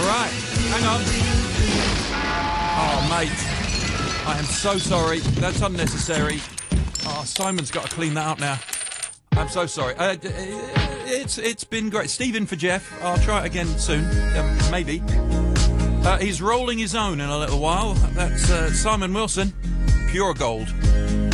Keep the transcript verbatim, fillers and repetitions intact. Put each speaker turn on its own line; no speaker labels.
right, hang on. Oh, mate, I am so sorry. That's unnecessary. Oh, Simon's got to clean that up now. I'm so sorry. Uh, it's it's been great. Stephen for Jeff. I'll try it again soon, um, maybe. Uh, he's rolling his own in a little while. That's uh, Simon Wilson, Pure Gold.